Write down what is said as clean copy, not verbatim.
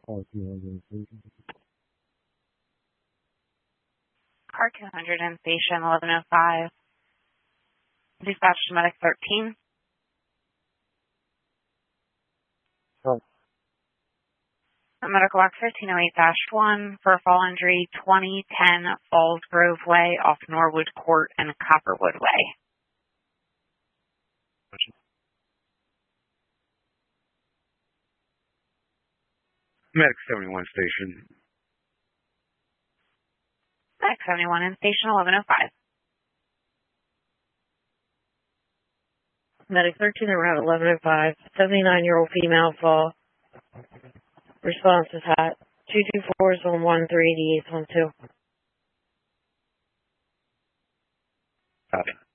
Car 200 station. Car 200 in station 1105. Dispatch to medic 13. Huh. Medical box 1508-1 for a fall injury 2010 Falls Grove Way off Norwood Court and Copperwood Way. Medic 71 station. Medic 71 in station 1105. Medic 13 around 1105. 79-year-old female fall. Response is hot. 224 is on 1 388 on 2. Copy.